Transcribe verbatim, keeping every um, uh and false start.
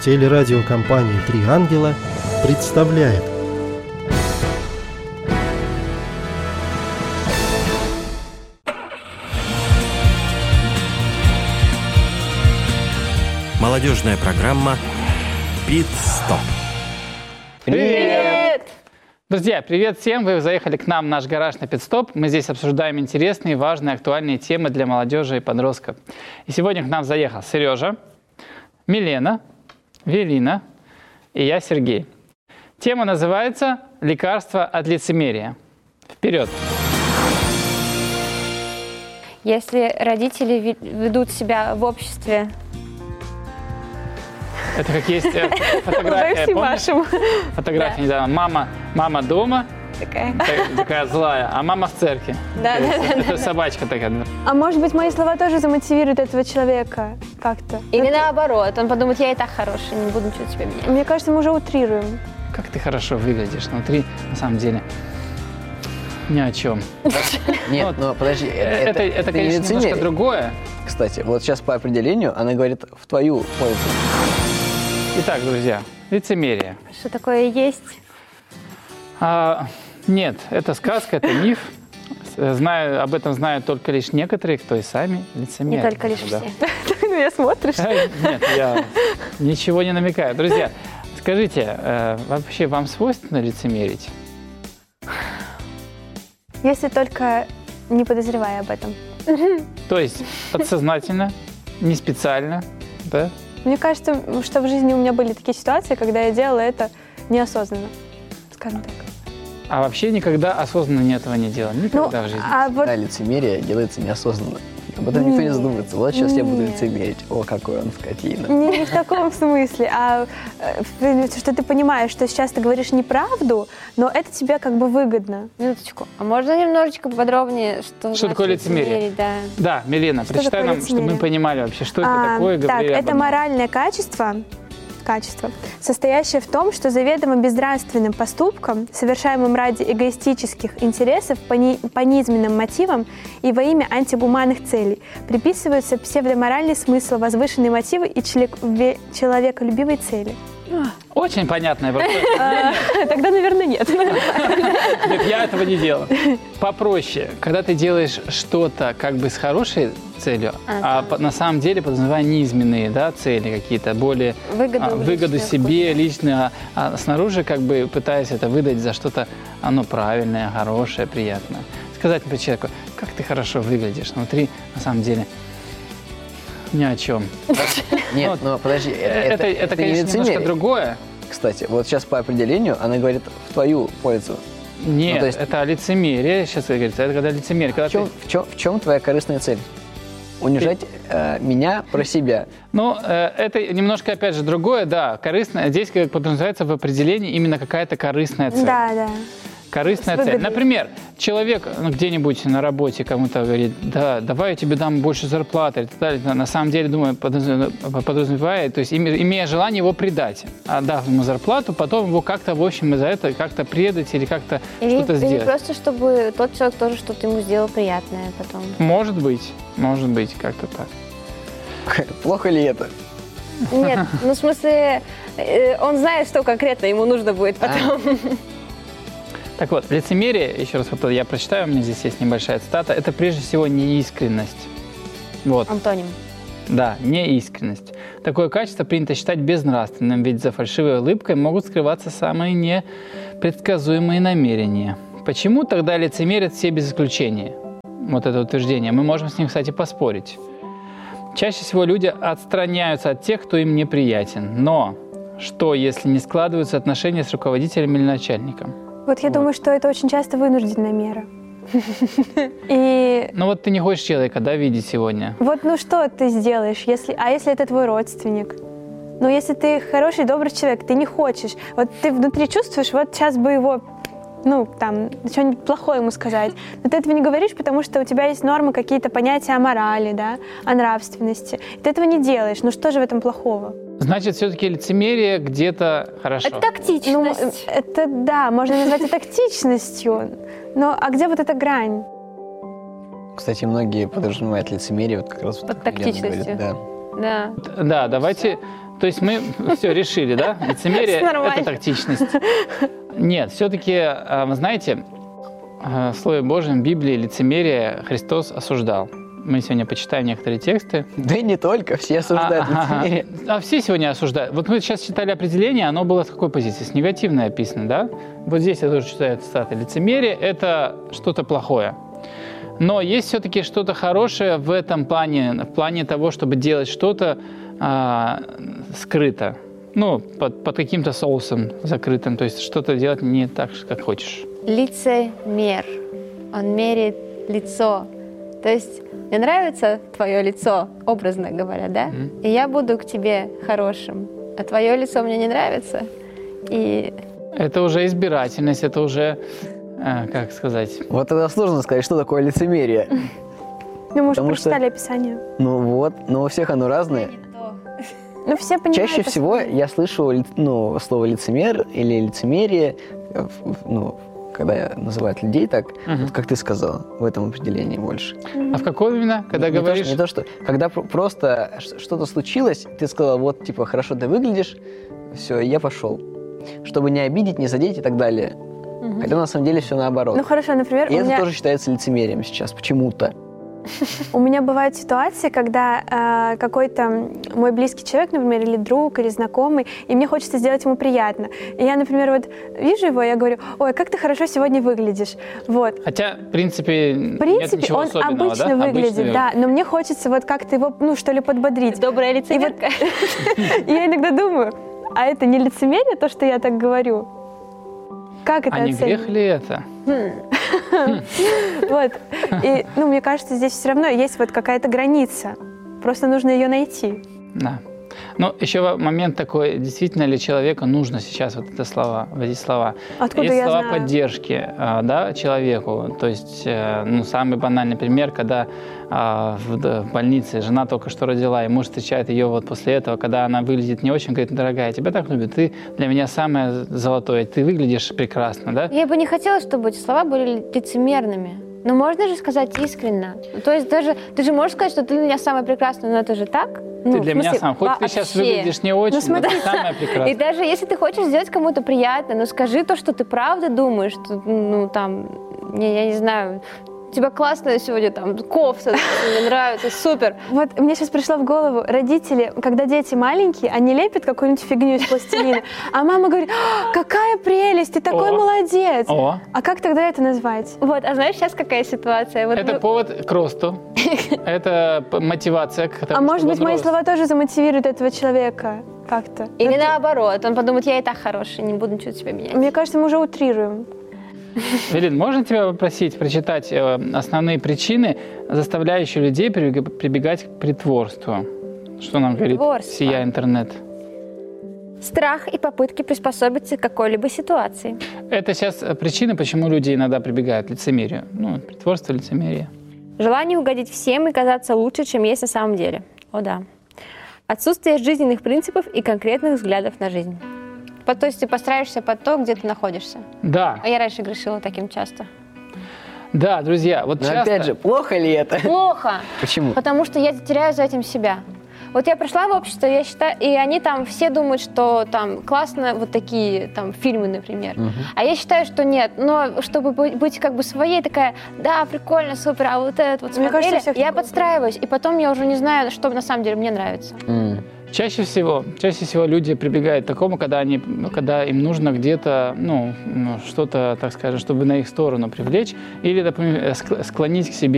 Телерадиокомпания «Три ангела» представляет. Молодежная программа «Пит-стоп». Привет! Друзья, привет всем! Вы заехали к нам в наш гараж на Пит-стоп. Мы здесь обсуждаем интересные, важные, актуальные темы для молодежи и подростков. И сегодня к нам заехал Сережа, Милена, Велина и я, Сергей. Тема называется «Лекарство от лицемерия». Вперед! Если родители ведут себя в обществе... Это как есть фотография, помнишь? Фотография недавно. Мама, мама дома, Такая. такая злая, а мама в церкви. Да, да, да, Это да. собачка такая. А может быть, мои слова тоже замотивируют этого человека как-то? Или наоборот, он подумает, я и так хороший, не буду ничего тебе менять. Мне кажется, мы уже утрируем. Как ты хорошо выглядишь внутри, на самом деле, ни о чем. Нет, но подожди, Это, это, конечно, немножко другое. Кстати, вот сейчас по определению она говорит в твою пользу. Итак, друзья, лицемерие. Что такое есть? А, нет, это сказка, это миф. Знаю, об этом знают только лишь некоторые, кто и сами лицемерят. Не только лишь Да. все. Ты на меня смотришь? Нет, я ничего не намекаю. Друзья, скажите, э, вообще вам свойственно лицемерить? Если только не подозревая об этом. То есть подсознательно, не специально, да? Мне кажется, что в жизни у меня были такие ситуации, когда я делала это неосознанно, скажем так. А вообще никогда осознанно ни этого не делал? Никогда Ну, в жизни? а вот Да, лицемерие делается неосознанно. Об этом никто не Нет. задумывается. Вот сейчас я буду Нет. лицемерить. О, какой он скотина. не, не в таком смысле, а э, что ты понимаешь, что сейчас ты говоришь неправду, но это тебе как бы выгодно. Минуточку. А можно немножечко подробнее, что, Что такое лицемерие? Да. Да, Милена, Что прочитай такое нам, чтобы мы лицемерие? понимали вообще, что это А, такое, так, говорили об это этом. моральное качество, качество, состоящее в том, что заведомо безнравственным поступком, совершаемым ради эгоистических интересов, по, ни, по низменным мотивам и во имя антигуманных целей, приписываются псевдоморальный смысл, возвышенные мотивы и человек, ве- человеколюбивые цели. Очень понятное вопрос. Тогда, наверное, нет. Нет, я этого не делал. Попроще, когда ты делаешь что-то как бы с хорошей целью, а по- на самом деле подразумевая низменные, да, цели какие-то, более Выгоду, а, выгоду личную себе, какую-то. лично, а снаружи как бы пытаясь это выдать за что-то, оно правильное, хорошее, приятное. Сказать, например, человеку, как ты хорошо выглядишь, внутри, на самом деле, ни о чем. Нет, Вот. но подожди, Это, это, это, не конечно, немножко лицемерие. другое. Кстати, вот сейчас по определению она говорит в твою пользу. Нет, Ну, то есть- это лицемерие, сейчас говорится, это когда лицемерие. Когда В чем, ты- в, чем, в чем твоя корыстная цель? Унижать э, меня про себя. Ну, э, это немножко, опять же, другое, да, корыстное. Здесь как подразумевается в определении именно какая-то корыстная цель. Да, да. Корыстная цель. Выгодно. Например, человек ну, где-нибудь на работе кому-то говорит, да, давай я тебе дам больше зарплаты, и так далее. На самом деле, думаю, подразумевает, подразумевает, то есть име- имея желание его предать, отдав ему зарплату, потом его как-то, в общем, за это как-то предать или как-то Или, что-то или сделать. просто, чтобы тот человек тоже что-то ему сделал приятное потом. Может быть, может быть, как-то так. Плохо ли это? Нет, ну в смысле, э, он знает, что конкретно ему нужно будет потом. Так вот, лицемерие, еще раз вот я прочитаю, у меня здесь есть небольшая цитата, это прежде всего неискренность. Вот, Антоним. да, неискренность. Такое качество принято считать безнравственным, ведь за фальшивой улыбкой могут скрываться самые непредсказуемые намерения. Почему тогда лицемерят все без исключения? Вот это утверждение. Мы можем с ним, кстати, поспорить. Чаще всего люди отстраняются от тех, кто им неприятен. Но что, если не складываются отношения с руководителем или начальником? Вот я Вот. думаю, что это очень часто вынужденная мера. И Ну вот ты не хочешь человека, да, видеть сегодня? вот, ну что ты сделаешь, если, а если это твой родственник? Ну, если ты хороший, добрый человек, ты не хочешь, вот ты внутри чувствуешь, вот сейчас бы его, ну, там, что-нибудь плохое ему сказать. Но ты этого не говоришь, потому что у тебя есть нормы, какие-то понятия о морали, да, о нравственности. И ты этого не делаешь. Ну, что же в этом плохого? Значит, все-таки лицемерие где-то хорошо. Это тактичность. Ну, это, да, можно назвать это тактичностью. Но, а где вот эта грань? Кстати, многие подразумевают лицемерие вот как раз вот Под как Елена тактичностью. говорит, да. Да. Да, давайте... То есть мы все решили, да? Лицемерие – Нормально. это тактичность. Нет, все-таки, вы знаете, в Слове Божьем, Библии, лицемерие Христос осуждал. Мы сегодня почитаем некоторые тексты. Да и не только, все осуждают А, ага. лицемерие. А все сегодня осуждают. Вот мы сейчас читали определение, оно было с какой позиции? С негативной описано, да? Вот здесь я тоже читаю цитаты. Лицемерие – это что-то плохое. Но есть все-таки что-то хорошее в этом плане, в плане того, чтобы делать что-то а, скрыто. Ну, под, под каким-то соусом закрытым. То есть что-то делать не так, как хочешь. Лицемер. Он меряет лицо. То есть мне нравится твое лицо, образно говоря, да? Mm-hmm. И я буду к тебе хорошим. А твое лицо мне не нравится. И... Это уже избирательность, это уже, э, как сказать... Вот тогда сложно сказать, что такое лицемерие. Ну, мы уже Потому прочитали что- описание. Ну вот, но у всех оно разное. Ну, все понимают. Чаще это всего слово. я слышу ли- ну, слово лицемер или лицемерие, э, в- в- ну, когда называют людей так, Мгм. вот как ты сказала, в этом определении больше. А в каком именно? Когда не, не говоришь... То, что, не то, что... Когда про- просто ш- что-то случилось, ты сказала, вот, типа, хорошо ты выглядишь, все, я пошел. Чтобы не обидеть, не задеть и так далее. Хотя на самом деле все наоборот. Ну, хорошо, например, и у это меня... тоже считается лицемерием сейчас, почему-то. У меня бывают ситуации, когда э, какой-то мой близкий человек, например, или друг, или знакомый, и мне хочется сделать ему приятно. И я, например, вот вижу его, я говорю, ой, как ты хорошо сегодня выглядишь. Вот. Хотя, в принципе, В нет принципе, ничего он особенного, обычно да? выглядит, Обычно. да, но мне хочется вот как-то его, ну, что ли, подбодрить. Добрая лицемерка. И я иногда думаю, а это не лицемерие, то, что я так говорю? Как это А не оценивать? грех ли это? Вот. И, ну, мне кажется, здесь все равно есть вот какая-то граница. Просто нужно ее найти. Да. Ну, еще момент такой, действительно ли человеку нужно сейчас вот это слова, вот эти слова. Откуда Есть я слова знаю? поддержки, а, да, человеку. То есть, э, ну, самый банальный пример, когда а, в, да, в больнице жена только что родила, и муж встречает ее вот после этого, когда она выглядит не очень, говорит, дорогая, я тебя так люблю, ты для меня самое золотое, ты выглядишь прекрасно, да? Я бы не хотела, чтобы эти слова были лицемерными. Но можно же сказать искренне. То есть даже ты же можешь сказать, что ты для меня самая прекрасная, но это же так? Ты Ну, для в меня смысле, сам, хоть ты сейчас вообще. выглядишь не очень, но смотри. ты самая прекрасная. И даже если ты хочешь сделать кому-то приятно, ну скажи то, что ты правда думаешь, что, ну там, не, я не знаю, у тебя классная сегодня там кофта, мне нравится, супер. Вот мне сейчас пришло в голову, родители, когда дети маленькие, они лепят какую-нибудь фигню из пластилина, а мама говорит, «А, какая прелесть, ты такой О. молодец. О, А как тогда это назвать? Вот, а знаешь, сейчас какая ситуация? Вот это мы- повод к росту, это п- мотивация к тому, А может чтобы быть, он мои рос. слова тоже замотивируют этого человека как-то? Или Ну, ты- наоборот, он подумает, я и так хороший, не буду ничего себя менять. Мне кажется, мы уже утрируем. Велин, можно тебя попросить прочитать э, основные причины, заставляющие людей прибег- прибегать к притворству? Что нам говорит Притворство. сия интернет? Страх и попытки приспособиться к какой-либо ситуации. Это сейчас э, причины, почему люди иногда прибегают к лицемерию. Ну, притворство, лицемерие. Желание угодить всем и казаться лучше, чем есть на самом деле. О да. Отсутствие жизненных принципов и конкретных взглядов на жизнь. По- То есть ты подстраиваешься под то, где ты находишься. Да, А я раньше грешила таким часто. да, друзья, вот Но часто... опять же, плохо ли это? Плохо, Почему? потому что я теряю за этим себя. Вот я пришла в общество, я считаю, и они там все думают, что там классно вот такие там фильмы, например. А я считаю, что нет. Но чтобы быть, быть как бы своей, такая, да, прикольно, супер, а вот это вот Мне смотрели, кажется, у всех я такое. подстраиваюсь, и потом я уже не знаю, что на самом деле мне нравится. М. Чаще всего, чаще всего люди прибегают к такому, когда, они, когда им нужно где-то, ну, ну, что-то, так скажем, чтобы на их сторону привлечь, или, например, ск- склонить к себе